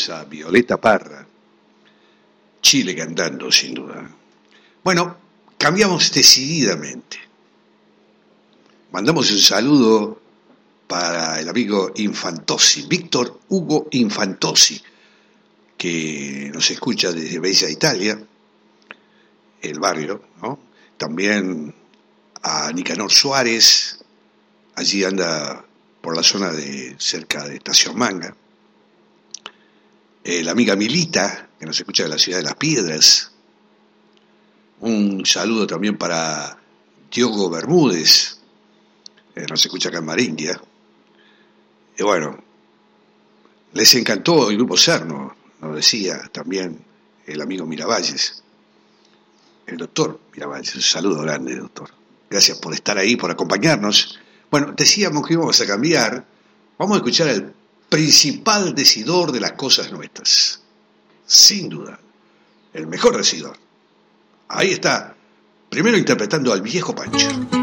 hermosa Violeta Parra. Chile cantando, sin duda. Bueno, cambiamos decididamente. Mandamos un saludo para el amigo Infantosi, Víctor Hugo Infantosi, que nos escucha desde Bella Italia, el barrio, ¿no? También a Nicanor Suárez, allí anda por la zona de cerca de Estación Manga. La amiga Milita, que nos escucha de la ciudad de Las Piedras. Un saludo también para Diogo Bermúdez, nos escucha acá en Marindia. Y bueno, les encantó el grupo Cerno, nos decía también el amigo Miravalles, el doctor Miravalles. Un saludo grande, doctor. Gracias por estar ahí, por acompañarnos. Bueno, decíamos que íbamos a cambiar. Vamos a escuchar al principal decidor de las cosas nuestras. Sin duda, el mejor decidor. Ahí está, primero interpretando al viejo Pancho.